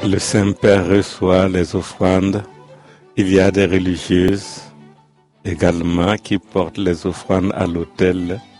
Le Saint-Père reçoit les offrandes. Il y a des religieuses également qui portent les offrandes à l'autel